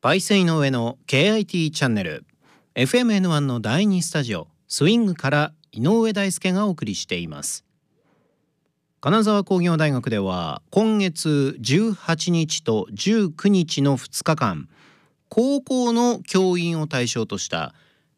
パイセイの上の KIT チャンネル FMN1 の第2スタジオスイングから井上大輔がお送りしています。金沢工業大学では今月18日と19日の2日間、高校の教員を対象とした